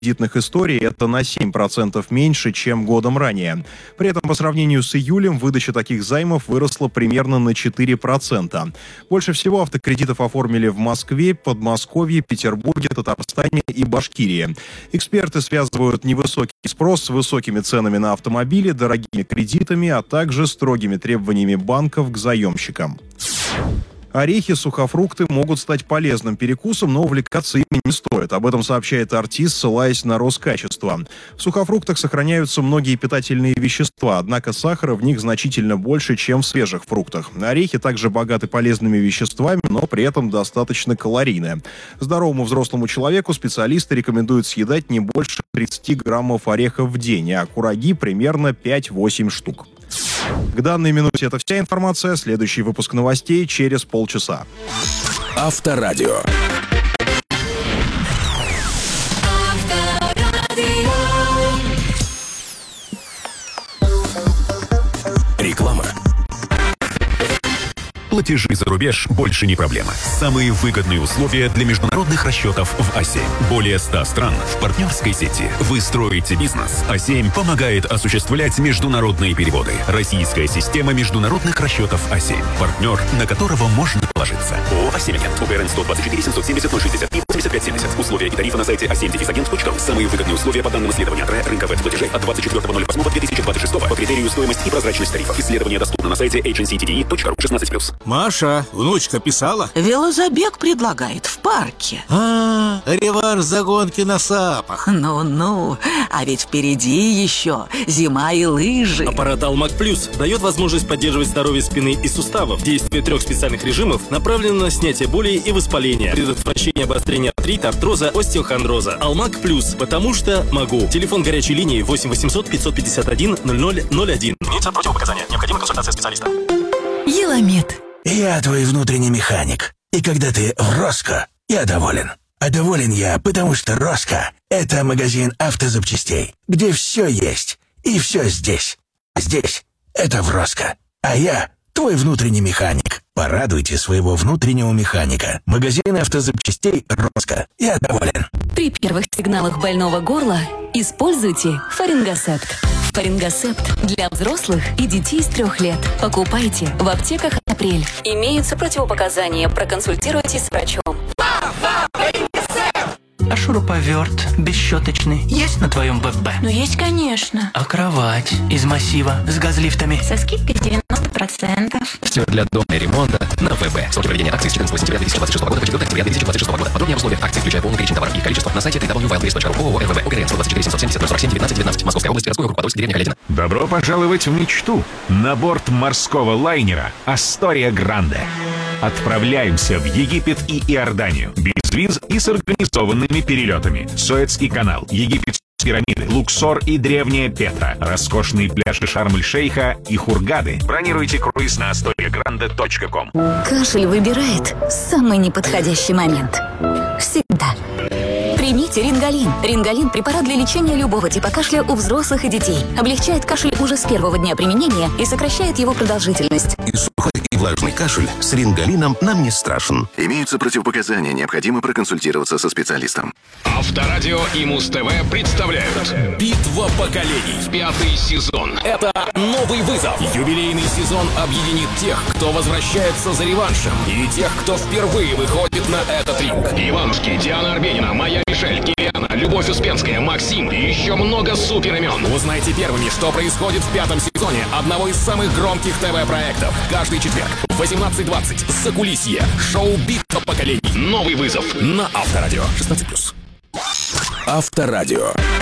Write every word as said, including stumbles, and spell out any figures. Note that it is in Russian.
кредитных историй – это на семь процентов меньше, чем годом ранее. При этом по сравнению с июлем выдача таких займов выросла примерно на четыре процента. Больше всего автокредитов оформили в Москве, Подмосковье, Петербурге, Татарстане и Башкирии. Эксперты связывают невысокий спрос с высокими ценами на автомобили, дорогими кредитами, а также строгими требованиями банков к заемщикам. Орехи, сухофрукты могут стать полезным перекусом, но увлекаться ими не стоит. Об этом сообщает артист, ссылаясь на Роскачество. В сухофруктах сохраняются многие питательные вещества, однако сахара в них значительно больше, чем в свежих фруктах. Орехи также богаты полезными веществами, но при этом достаточно калорийны. Здоровому взрослому человеку специалисты рекомендуют съедать не больше тридцати граммов орехов в день, а кураги примерно пять-восемь штук. К данной минуте это вся информация. Следующий выпуск новостей через полчаса. Авторадио. Реклама. Платежи за рубеж больше не проблема. Самые выгодные условия для международных расчетов в а семь. Более ста стран в партнерской сети. Вы строите бизнес. а семь помогает осуществлять международные переводы. Российская система международных расчетов а семь. Партнер, на которого можно положиться. ООО «а семь Агент». УГРН сто двадцать четыре семьсот семьдесят ноль шестьдесят и восемьдесят пять семьдесят. Условия и тарифы на сайте а семь агент точка ком. Самые выгодные условия по данным исследования ТРЭ рынка веб-платежей от двадцать четвёртого ноль восьмого две тысячи двадцать шестого по критерию стоимость и прозрачность тарифов. Исследование доступно на сайте эйч эн си ти ди и точка ру. шестнадцать плюс. Маша, внучка писала? Велозабег предлагает в парке. А, реванш за гонки на сапах. Ну-ну, а ведь впереди еще зима и лыжи. Аппарат Алмак Плюс дает возможность поддерживать здоровье спины и суставов. Действие трех специальных режимов направлено на снятие боли и воспаления, предотвращение обострения артрита, артроза, остеохондроза. Алмак Плюс, потому что могу. Телефон горячей линии восемь восемьсот пятьсот пятьдесят один ноль ноль ноль один. Имеются противопоказания. Необходима консультация специалиста. Еламед. Я твой внутренний механик. И когда ты в Роско, я доволен. А доволен я, потому что Роско – это магазин автозапчастей, где все есть и все здесь. Здесь – это в Роско. А я твой внутренний механик. Порадуйте своего внутреннего механика. Магазин автозапчастей Роско. Я доволен. При первых сигналах больного горла используйте Фарингосепт. Фарингосепт для взрослых и детей с трех лет. Покупайте в аптеках «Апрель». Имеются противопоказания. Проконсультируйтесь с врачом. А шуруповерт бесщеточный есть на твоем ВП? Ну, есть, конечно. А кровать из массива с газлифтами? Со скидкой девяносто процентов. Все для дома и ремонта на ВП. Сроки проведения акции с четырнадцатого сентября две тысячи двадцать шестого года по четвёртое октября две тысячи двадцать шестого года. Подробнее об условиях акции, включая полный перечень товаров и количество, на сайте дабл ю дабл ю дабл ю точка ру. ООО РВВ. ОГРН сто двадцать четыре семьсот семьдесят ноль сорок семь девятнадцать девятнадцать. Московская область, городской округ, Подольск, деревня Каледина. Добро пожаловать в мечту на борт морского лайнера «Астория Гранде». Отправляемся в Египет и Иорданию. Без виз и с организованными перелетами. Суэцкий канал, египетские пирамиды, Луксор и древняя Петра, роскошные пляжи Шарм-эль-Шейха и Хургады. Бронируйте круиз на астория гранде точка ком. Кашель выбирает самый неподходящий момент. Всегда. Примите Рингалин. Рингалин – препарат для лечения любого типа кашля у взрослых и детей. Облегчает кашель уже с первого дня применения и сокращает его продолжительность. И сухой, и влажный кашель с Рингалином нам не страшен. Имеются противопоказания, необходимо проконсультироваться со специалистом. Авторадио и Муз-ТВ представляют Битва поколений. Пятый сезон. Это новый вызов. Юбилейный сезон объединит тех, кто возвращается за реваншем, и тех, кто впервые выходит на этот ринг. Иванушки, Диана Арбенина, Майя Мишель, Кириана, Любовь Успенская, Максим и еще много супер имен. Узнайте первыми, что происходит в пятом сезоне одного из самых громких ТВ-проектов. Каждый четверг в восемнадцать двадцать. Закулисье. Шоу «Битва поколений». Новый вызов на Авторадио. шестнадцать плюс. Авторадио.